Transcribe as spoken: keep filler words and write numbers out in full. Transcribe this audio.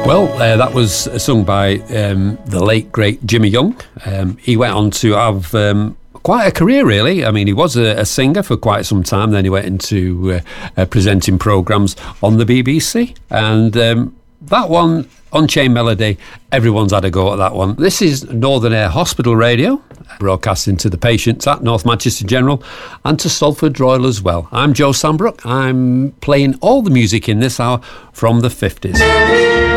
Well, uh, that was sung by um, the late, great Jimmy Young. Um, he went on to have um, quite a career, really. I mean, he was a, a singer for quite some time. Then he went into uh, uh, presenting programmes on the B B C. And um, that one, Unchained Melody, everyone's had a go at that one. This is Northern Air Hospital Radio, broadcasting to the patients at North Manchester General and to Salford Royal as well. I'm Joe Sambrook. I'm playing all the music in this hour from the fifties.